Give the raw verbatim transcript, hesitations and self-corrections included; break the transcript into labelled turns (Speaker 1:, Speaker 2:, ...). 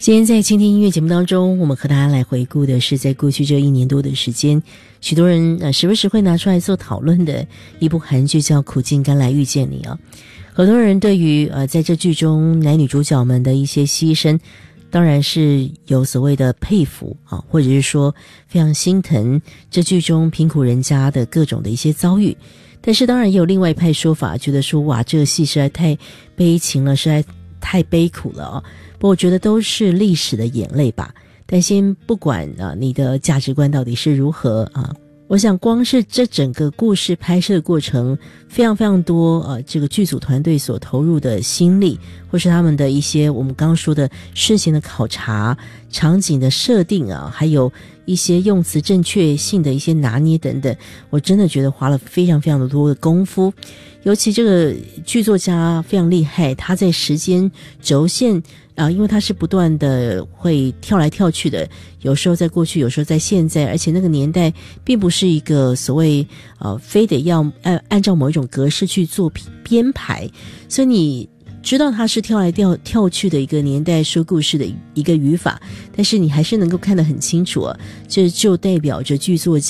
Speaker 1: 今天在倾听音乐节目当中，我们和大家来回顾的是在过去这一年多的时间，许多人呃时不时会拿出来做讨论的一部韩剧叫《苦尽甘来遇见你》啊。很多人对于呃在这剧中男女主角们的一些牺牲，当然是有所谓的佩服啊，或者是说非常心疼这剧中贫苦人家的各种的一些遭遇。但是当然也有另外一派说法，觉得说哇，这个戏实在太悲情了，实在太悲苦了啊。不过我觉得都是历史的眼泪吧。但先不管啊你的价值观到底是如何啊，我想光是这整个故事拍摄的过程，非常非常多呃这个剧组团队所投入的心力，或是他们的一些我们刚刚说的事情的考察、场景的设定啊，还有一些用词正确性的一些拿捏等等，我真的觉得花了非常非常的多的功夫。尤其这个剧作家非常厉害，他在时间轴线啊、呃，因为他是不断的会跳来跳去的，有时候在过去，有时候在现在，而且那个年代并不是一个所谓呃非得要按按照某一种格式去做编排，所以你知道它是跳来跳跳去的一个年代说故事的一个语法，但是你还是能够看得很清楚啊，这就代表着剧作家